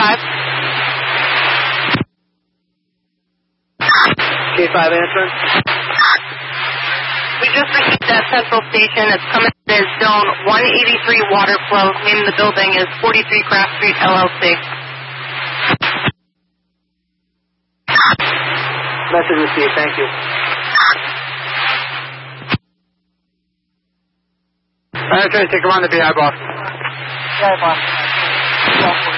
K5 answering. We just received that Central Station. It's coming to Zone 183 water flow. Name of the building is 43 Craft Street, LLC. Message received. Thank you. Trying to take him on the BI, boss. BI, boss.